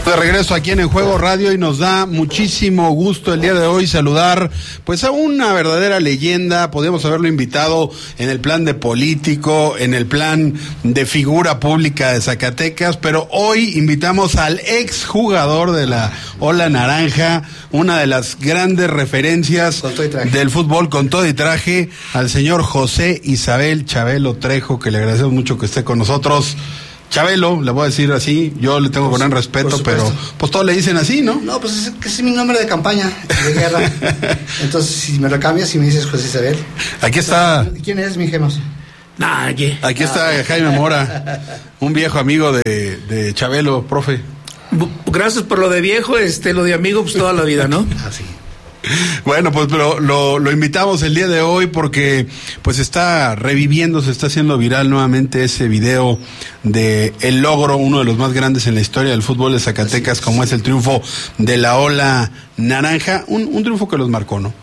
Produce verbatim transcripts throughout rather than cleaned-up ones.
De regreso aquí en En Juego Radio y nos da muchísimo gusto el día de hoy saludar pues a una verdadera leyenda. Podríamos haberlo invitado en el plan de político, en el plan de figura pública de Zacatecas, pero hoy invitamos al exjugador de la Ola Naranja, una de las grandes referencias del fútbol con todo y traje, al señor José Isabel Chabelo Trejo, que le agradecemos mucho que esté con nosotros. Chabelo, le voy a decir así, yo le tengo pues, gran respeto, pero pues todos le dicen así, ¿no? No, pues es que es mi nombre de campaña, de guerra. Entonces, si me lo cambias y me dices José Isabel. Aquí está. ¿Quién es, mi Gemos? Nah, aquí. Aquí está ah. Jaime Mora, un viejo amigo de, de Chabelo, profe. Gracias por lo de viejo, este, lo de amigo, pues toda la vida, ¿no? Así. Bueno, pues lo, lo, lo invitamos el día de hoy porque pues está reviviendo, se está haciendo viral nuevamente ese video de el logro, uno de los más grandes en la historia del fútbol de Zacatecas, como es el triunfo de la Ola Naranja, un, un triunfo que los marcó, ¿no?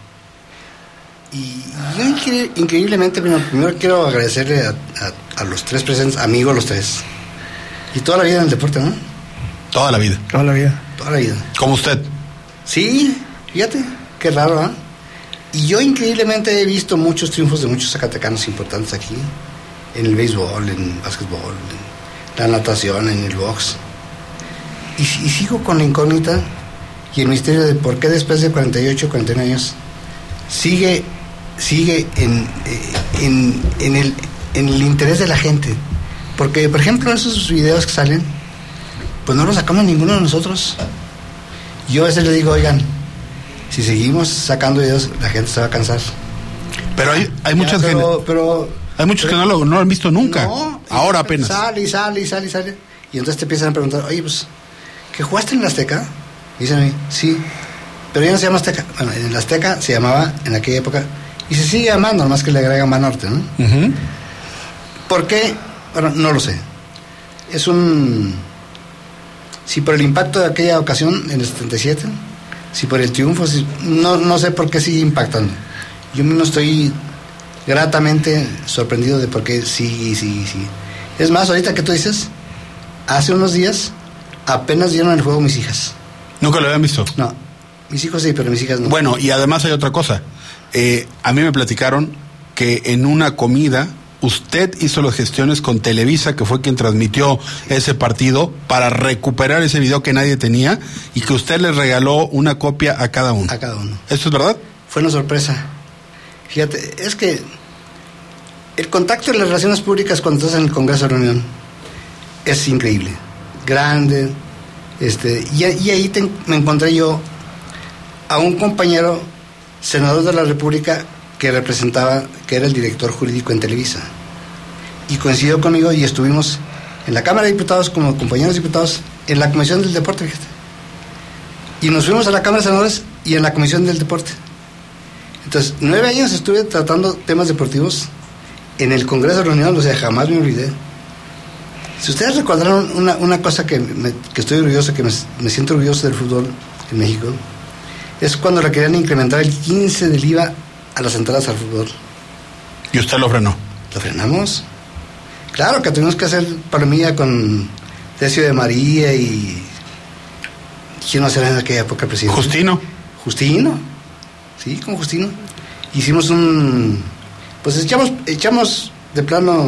Y yo incre- increíblemente, primero, primero quiero agradecerle a, a, a los tres presentes, amigos los tres, y toda la vida en el deporte, ¿no? Toda la vida. Toda la vida. Toda la vida. Como usted. Sí, fíjate. Qué raro, ¿eh? Y yo increíblemente he visto muchos triunfos de muchos zacatecanos importantes aquí, en el béisbol, en el básquetbol, en la natación, en el box. Y, y sigo con la incógnita y el misterio de por qué después de cuarenta y ocho, cuarenta y nueve años sigue, sigue en, en, en, el, en el interés de la gente. Porque, por ejemplo, esos videos que salen, pues no los sacamos ninguno de nosotros. Yo a veces le digo, oigan, si seguimos sacando videos, la gente se va a cansar. Pero hay, hay muchas ya, pero, gente, pero hay muchos pero, que no lo, no lo han visto nunca. No, ahora apenas. Sale y sale y sale y sale. Y entonces te empiezan a preguntar, oye, pues, ¿que jugaste en el Azteca? Y dicen a mí, sí, pero ya no se llama Azteca. Bueno, en el Azteca se llamaba en aquella época, y se sigue llamando, nomás que le agregan Banorte, ¿no? Uh-huh. ¿Por qué? Bueno, no lo sé. Es un... Si por el impacto de aquella ocasión, en el setenta y siete... Si por el triunfo, si, no, no sé por qué sigue impactando. Yo mismo estoy gratamente sorprendido de por qué sigue, sigue, sigue. Es más, ahorita que tú dices, hace unos días apenas dieron el juego mis hijas. ¿Nunca lo habían visto? No, mis hijos sí, pero mis hijas no. Bueno, y además hay otra cosa. Eh, a mí me platicaron que en una comida usted hizo las gestiones con Televisa, que fue quien transmitió ese partido, para recuperar ese video que nadie tenía, y que usted les regaló una copia a cada uno. A cada uno. ¿Esto es verdad? Fue una sorpresa. Fíjate, es que el contacto y las relaciones públicas cuando estás en el Congreso de la Unión es increíble, grande, este, y, y ahí te, me encontré yo a un compañero senador de la República que representaba, que era el director jurídico en Televisa, y coincidió conmigo y estuvimos en la Cámara de Diputados como compañeros diputados en la Comisión del Deporte, fíjate, y nos fuimos a la Cámara de Senadores y en la Comisión del Deporte. Entonces, nueve años estuve tratando temas deportivos en el Congreso de la Unión, o sea, jamás me olvidé. Si ustedes recordaron una, una cosa que, me, que estoy orgulloso, que me, me siento orgulloso del fútbol en México, es cuando le querían incrementar el quince del I V A a las entradas al fútbol. ¿Y usted lo frenó? ¿Lo frenamos? Claro que tuvimos que hacer palomilla con Decio de María y... ¿Quién no será en aquella época, presidente? Justino. Justino, sí, con Justino. Hicimos un... Pues echamos, echamos de plano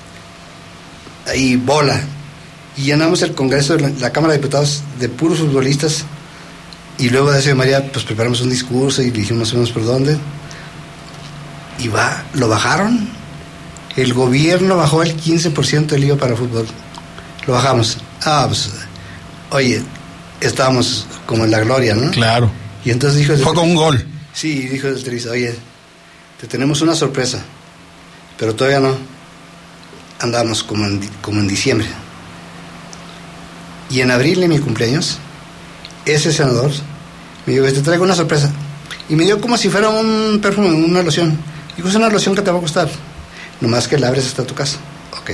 ahí bola y llenamos el Congreso de la, la Cámara de Diputados de puros futbolistas, y luego de Decio de María pues preparamos un discurso y dijimos más o menos por dónde. Y va, lo bajaron. El gobierno bajó el quince por ciento del I V A para fútbol. Lo bajamos. Ah, pues, oye, estábamos como en la gloria, ¿no? Claro. Y entonces dijo... Fue con un gol. Sí, dijo el Televisa, oye, te tenemos una sorpresa, pero todavía no. Andamos como en, como en diciembre. Y en abril, en mi cumpleaños, ese senador me dijo, te traigo una sorpresa. Y me dio como si fuera un perfume, una loción. Digo, es una loción que te va a costar, nomás que la abres hasta tu casa. Ok.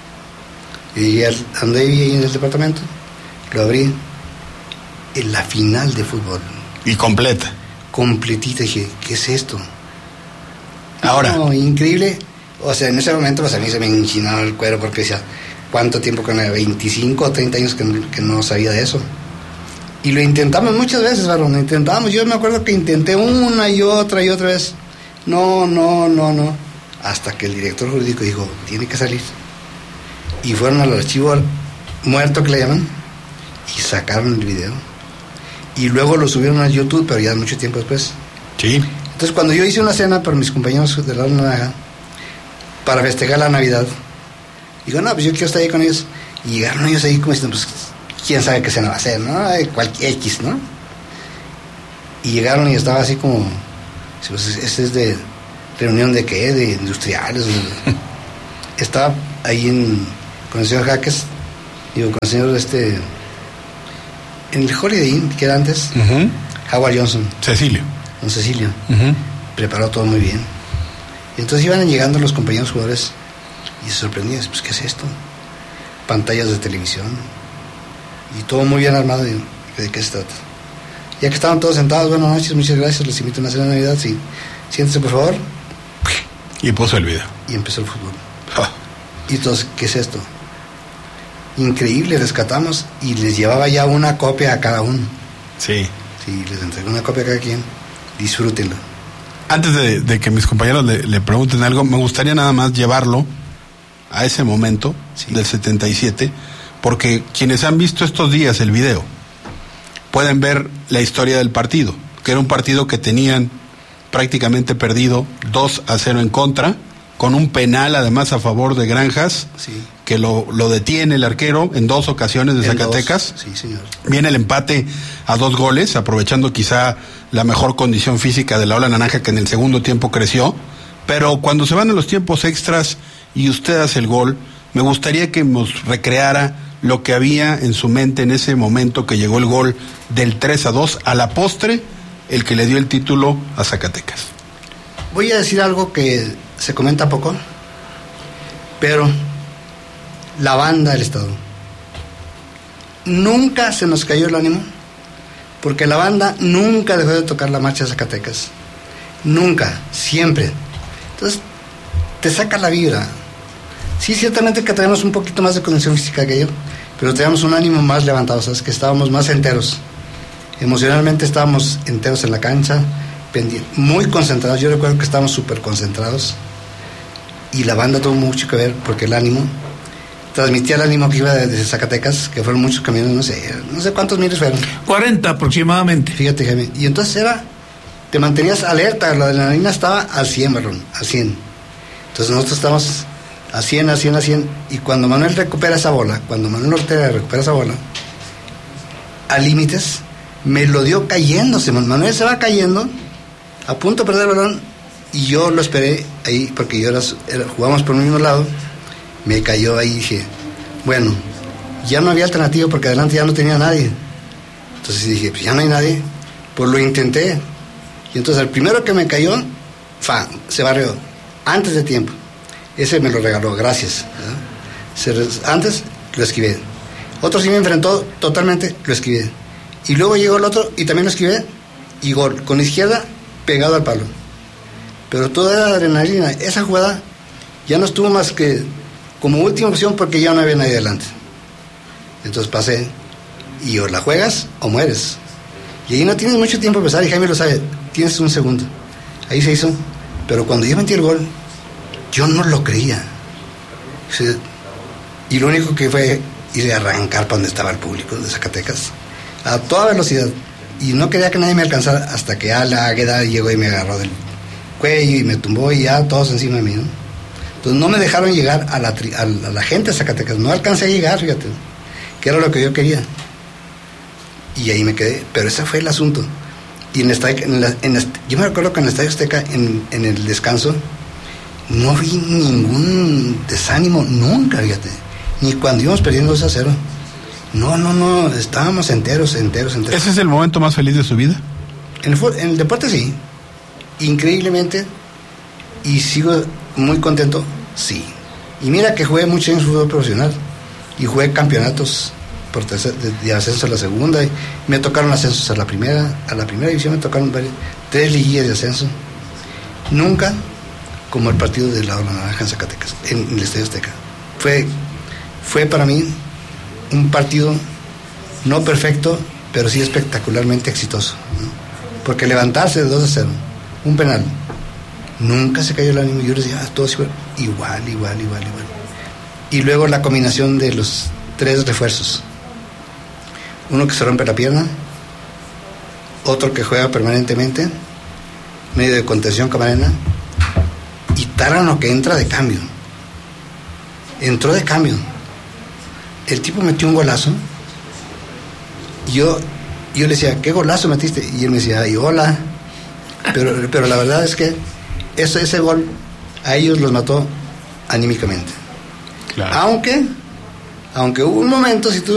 Y andé ahí en el departamento, lo abrí, en la final de fútbol. Y completa. Completita, dije, ¿qué es esto? Ahora. No, increíble. O sea, en ese momento pues a mí se me enchinaba el cuero porque decía, ¿cuánto tiempo que no? veinticinco o treinta años que no, que no sabía de eso. Y lo intentamos muchas veces, varón, lo intentamos. Yo me acuerdo que intenté una y otra y otra vez. No, no, no, no. Hasta que el director jurídico dijo, tiene que salir. Y fueron al archivo muerto, que le llaman, y sacaron el video. Y luego lo subieron a YouTube, pero ya mucho tiempo después. Sí. Entonces, cuando yo hice una cena para mis compañeros de la Naranja, para festejar la Navidad, digo, no, pues yo quiero estar ahí con ellos. Y llegaron ellos ahí como diciendo, pues, quién sabe qué cena va a ser, ¿no? Cualquier X, ¿no? Y llegaron y estaba así como, pues, este es de reunión de qué, de industriales. Estaba ahí en, con el señor Jaques, digo, con el señor este, en el Holiday Inn, que era antes, uh-huh. Howard Johnson. Cecilio. Don Cecilio. Uh-huh. Preparó todo muy bien. Y entonces iban llegando los compañeros jugadores y se sorprendían, pues, ¿qué es esto? Pantallas de televisión y todo muy bien armado. Y, ¿de qué se trata? Ya que estaban todos sentados, buenas noches, muchas gracias, les invito a una cena de Navidad, sí. Siéntense, por favor. Y puso el video. Y empezó el fútbol. Oh. Y entonces, ¿qué es esto? Increíble, rescatamos y les llevaba ya una copia a cada uno. Sí. Sí, les entregué una copia a cada quien. Disfrútenlo. Antes de, de que mis compañeros le, le pregunten algo, me gustaría nada más llevarlo a ese momento, sí, del setenta y siete, porque quienes han visto estos días el video pueden ver la historia del partido, que era un partido que tenían prácticamente perdido dos a cero en contra, con un penal además a favor de Granjas, sí, que lo, lo detiene el arquero en dos ocasiones de en Zacatecas. Dos. Sí, señor. Viene el empate a dos goles, aprovechando quizá la mejor condición física de la Ola Naranja, que en el segundo tiempo creció, pero cuando se van a los tiempos extras y usted hace el gol, me gustaría que nos recreara lo que había en su mente en ese momento que llegó el gol del tres a dos, a la postre, el que le dio el título a Zacatecas. Voy a decir algo que se comenta poco, pero la banda del Estado. Nunca se nos cayó el ánimo, porque la banda nunca dejó de tocar la marcha de Zacatecas. Nunca, siempre. Entonces, te saca la vibra. Sí, ciertamente que tenemos un poquito más de condición física que yo, pero teníamos un ánimo más levantado, ¿sabes? Que estábamos más enteros. Emocionalmente estábamos enteros en la cancha, muy concentrados. Yo recuerdo que estábamos súper concentrados. Y la banda tuvo mucho que ver, porque el ánimo transmitía el ánimo que iba desde Zacatecas, que fueron muchos camiones, no sé, no sé cuántos miles fueron. cuarenta aproximadamente. Fíjate, Jaime. Y entonces era, te mantenías alerta, la adrenalina estaba al cien, marrón, al cien. Entonces nosotros estamos a cien, a cien, a cien. Y cuando Manuel recupera esa bola, cuando Manuel Ortega recupera esa bola, a límites, me lo dio cayéndose. Manuel se va cayendo, a punto de perder el balón, y yo lo esperé ahí, porque yo era, era, jugamos por el mismo lado. Me cayó ahí y dije, bueno, ya no había alternativa porque adelante ya no tenía nadie. Entonces dije, pues ya no hay nadie, pues lo intenté. Y entonces el primero que me cayó, fa, se barrió, antes de tiempo. Ese me lo regaló, gracias. Se, antes lo esquivé. Otro sí me enfrentó totalmente, lo esquivé. Y luego llegó el otro y también lo esquivé, y gol, con la izquierda pegado al palo. Pero toda era adrenalina. Esa jugada ya no estuvo más que como última opción, porque ya no había nadie adelante. Entonces pasé, y o la juegas o mueres. Y ahí no tienes mucho tiempo para pensar, y Jaime lo sabe, tienes un segundo. Ahí se hizo, pero cuando yo metí el gol, yo no lo creía. O sea, y lo único que fue ir a arrancar para donde estaba el público de Zacatecas, a toda velocidad. Y no quería que nadie me alcanzara, hasta que ya la Águeda llegó y me agarró del cuello y me tumbó, y ya todos encima de mí, ¿no? Entonces no me dejaron llegar a la, a la, a la gente de Zacatecas, no alcancé a llegar, fíjate, que era lo que yo quería. Y ahí me quedé, pero ese fue el asunto. Y en, esta, en, la, en la, yo me recuerdo que en el Estadio Azteca, en, en el descanso, no vi ningún desánimo, nunca, fíjate, ni cuando íbamos perdiendo dos a cero. No, no, no, estábamos enteros, enteros, enteros. ¿Ese es el momento más feliz de su vida? En el, en el deporte sí, increíblemente, y sigo muy contento, sí. Y mira que jugué mucho en fútbol profesional, y jugué campeonatos por tercer, de, de ascenso a la segunda, y me tocaron ascensos a la primera, a la primera división me tocaron varios, tres liguillas de ascenso. Nunca como el partido de la Ola Naranja en Zacatecas, en, en el Estadio Azteca. Fue, fue para mí un partido no perfecto, pero sí espectacularmente exitoso, ¿no? Porque levantarse de dos a cero, un penal, nunca se cayó el ánimo. Yo les decía, ah, todos igual, igual, igual, igual, igual. Y luego la combinación de los tres refuerzos. Uno que se rompe la pierna, otro que juega permanentemente, medio de contención Camarena, y Tárano que entra de cambio. Entró de cambio. El tipo metió un golazo. Y yo, yo le decía, ¿qué golazo metiste? Y él me decía, ay, hola. Pero, pero la verdad es que ese, ese gol a ellos los mató anímicamente. Claro. Aunque, aunque hubo un momento, si tú